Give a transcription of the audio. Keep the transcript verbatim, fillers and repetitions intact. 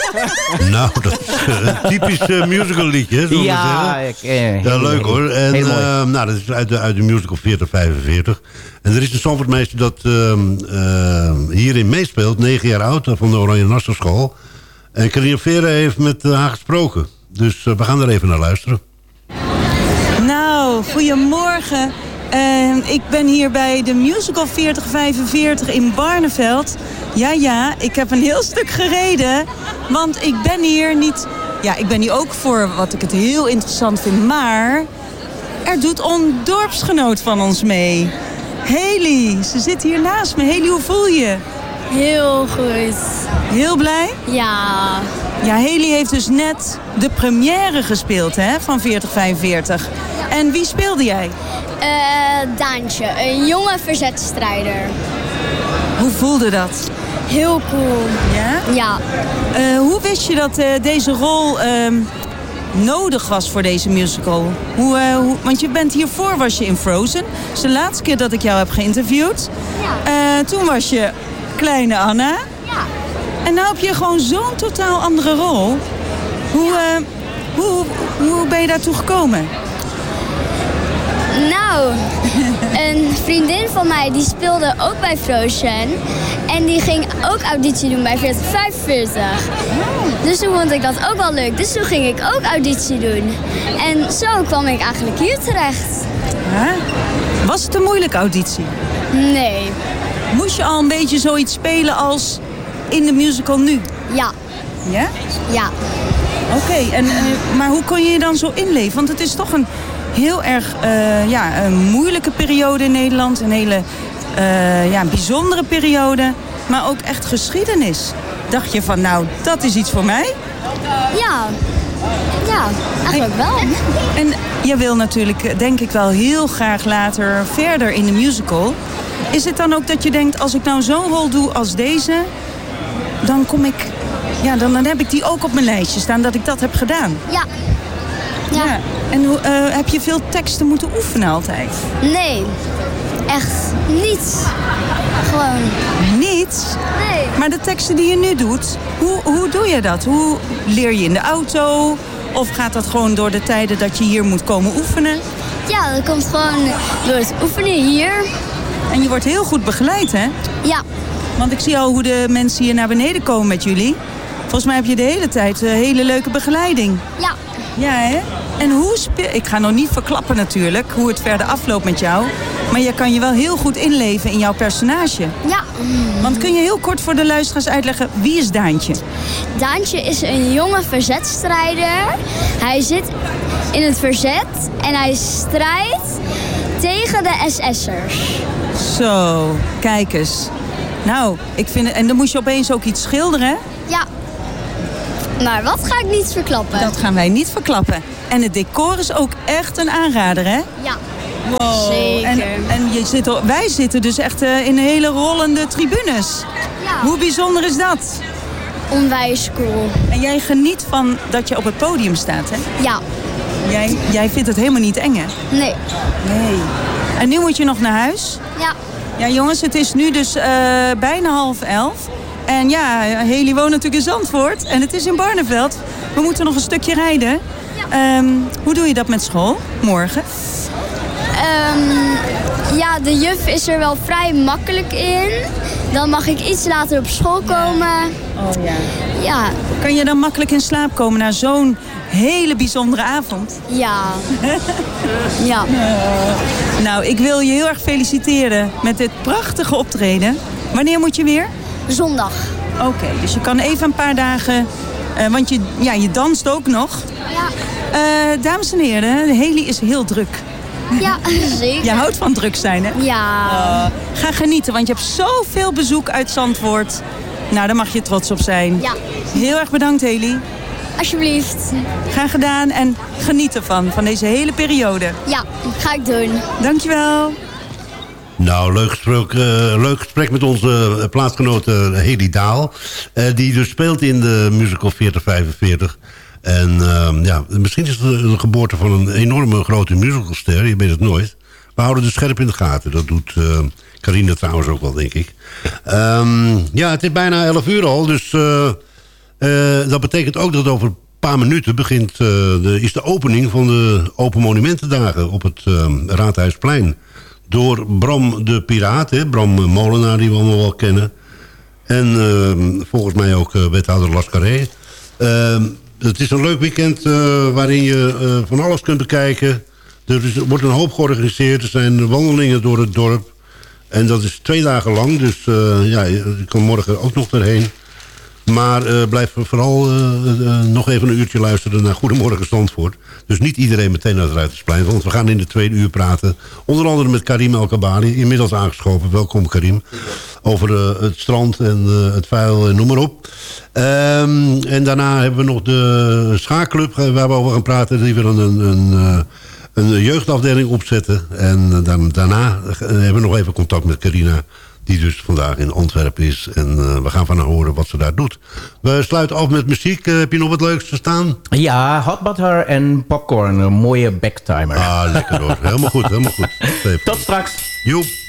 Nou, dat is een typisch uh, musical liedje, zullen we ja, zeggen. Ik, eh, ja, leuk hoor. En, heel mooi. Uh, nou, dat is uit de, uit de musical veertig vijfenveertig. En er is een Zandvoortmeisje dat uh, uh, hierin meespeelt, negen jaar oud, van de Oranje Nassau School. En Carina Vere heeft met uh, haar gesproken. Dus uh, we gaan er even naar luisteren. Nou, goedemorgen. Uh, ik ben hier bij de musical veertig vijfenveertig in Barneveld. Ja, ja, ik heb een heel stuk gereden. Want ik ben hier niet... Ja, ik ben hier ook voor wat ik het heel interessant vind. Maar er doet een dorpsgenoot van ons mee. Haley, ze zit hier naast me. Haley, hoe voel je? Heel goed. Heel blij? Ja. Ja, Haley heeft dus net de première gespeeld, hè, van veertig vijfenveertig. En wie speelde jij? Uh, Daantje, een jonge verzetstrijder. Hoe voelde dat? Heel cool. Ja? Ja. Uh, hoe wist je dat uh, deze rol uh, nodig was voor deze musical? Hoe, uh, hoe, want je bent hiervoor was je in Frozen. Dat is de laatste keer dat ik jou heb geïnterviewd. Ja. Uh, toen was je kleine Anna. Ja. En nu heb je gewoon zo'n totaal andere rol. Hoe, uh, hoe, hoe ben je daartoe gekomen? Nou, een vriendin van mij die speelde ook bij Frozen. En die ging ook auditie doen bij veertig vijfenveertig. Dus toen vond ik dat ook wel leuk. Dus toen ging ik ook auditie doen. En zo kwam ik eigenlijk hier terecht. Ja? Was het een moeilijke auditie? Nee. Moest je al een beetje zoiets spelen als in de musical nu? Ja. Ja? Ja. Oké, okay, en uh, maar hoe kon je je dan zo inleven? Want het is toch een heel erg uh, ja, een moeilijke periode in Nederland. Een hele uh, ja, bijzondere periode. Maar ook echt geschiedenis. Dacht je van, nou, dat is iets voor mij? Ja. Ja, eigenlijk wel. En je wil natuurlijk, denk ik wel, heel graag later verder in de musical. Is het dan ook dat je denkt, als ik nou zo'n rol doe als deze, dan kom ik... Ja, dan, dan heb ik die ook op mijn lijstje staan dat ik dat heb gedaan. Ja. Ja. Ja. En uh, heb je veel teksten moeten oefenen altijd? Nee. Echt niet. Gewoon. Niets? Nee. Maar de teksten die je nu doet, hoe, hoe doe je dat? Hoe leer je in de auto? Of gaat dat gewoon door de tijden dat je hier moet komen oefenen? Ja, dat komt gewoon door het oefenen hier. En je wordt heel goed begeleid, hè? Ja. Want ik zie al hoe de mensen hier naar beneden komen met jullie. Volgens mij heb je de hele tijd een hele leuke begeleiding. Ja. Ja, hè? En hoe speel... Ik ga nog niet verklappen natuurlijk hoe het verder afloopt met jou. Maar je kan je wel heel goed inleven in jouw personage. Ja. Want kun je heel kort voor de luisteraars uitleggen, wie is Daantje? Daantje is een jonge verzetstrijder. Hij zit in het verzet en hij strijdt tegen de S S'ers. Zo, kijk eens. Nou, ik vind het... En dan moest je opeens ook iets schilderen, hè? Ja. Maar wat ga ik niet verklappen? Dat gaan wij niet verklappen. En het decor is ook echt een aanrader, hè? Ja. Wow. Zeker. En, en je zit, wij zitten dus echt uh, in hele rollende tribunes. Ja. Hoe bijzonder is dat? Onwijs cool. En jij geniet van dat je op het podium staat, hè? Ja. Jij, jij vindt het helemaal niet eng, hè? Nee. Nee. En nu moet je nog naar huis? Ja. Ja, jongens, het is nu dus uh, bijna half elf. En ja, Haley woont natuurlijk in Zandvoort. En het is in Barneveld. We moeten nog een stukje rijden. Ja. Um, hoe doe je dat met school? Morgen? Um, ja, de juf is er wel vrij makkelijk in. Dan mag ik iets later op school komen. Oh ja. Ja. Kan je dan makkelijk in slaap komen na zo'n hele bijzondere avond? Ja. Ja. Uh, nou, ik wil je heel erg feliciteren met dit prachtige optreden. Wanneer moet je weer? Zondag. Oké, okay, dus je kan even een paar dagen... Uh, want je, ja, je danst ook nog. Ja. Uh, dames en heren, Haley is heel druk. Ja, zeker. Je houdt van druk zijn, hè? Ja. Uh, ga genieten, want je hebt zoveel bezoek uit Zandvoort. Nou, daar mag je trots op zijn. Ja. Heel erg bedankt, Haley. Alsjeblieft. Graag gedaan en geniet ervan, van deze hele periode. Ja, ga ik doen. Dankjewel. Nou, leuk gesprek, uh, leuk gesprek met onze uh, plaatsgenote Haley Daal. Uh, die dus speelt in de musical veertig vijfenveertig. En uh, ja, misschien is het de geboorte van een enorme grote musicalster. Je weet het nooit. We houden het scherp in de gaten. Dat doet uh, Carina trouwens ook wel, denk ik. Um, ja, het is bijna elf uur al. Dus uh, Uh, dat betekent ook dat over een paar minuten begint, uh, de, is de opening van de Open Monumentendagen op het uh, Raadhuisplein. Door Bram de Piraat, hè, Bram Molenaar, die we allemaal wel kennen. En uh, volgens mij ook uh, wethouder Lascaré. Uh, het is een leuk weekend uh, waarin je uh, van alles kunt bekijken. Er, is, er wordt een hoop georganiseerd. Er zijn wandelingen door het dorp. En dat is twee dagen lang. Dus uh, ja, je kan morgen ook nog erheen. Maar uh, blijf vooral uh, uh, nog even een uurtje luisteren naar Goedemorgen Zandvoort. Dus niet iedereen meteen naar het Ruitersplein. Want we gaan in de tweede uur praten. Onder andere met Karim El-Kabali. Inmiddels aangeschoven. Welkom Karim. Over uh, het strand en uh, het vuil en noem maar op. Um, en daarna hebben we nog de schaakclub waar we over gaan praten. Die willen een, een, een, een jeugdafdeling opzetten. En uh, dan, daarna hebben we nog even contact met Carina. Die dus vandaag in Antwerpen is. En uh, we gaan van haar horen wat ze daar doet. We sluiten af met muziek. Uh, heb je nog wat leuks te staan? Ja, hot butter en popcorn. Een mooie backtimer. Ah, lekker hoor. Helemaal goed, helemaal goed. Tot straks. Joep.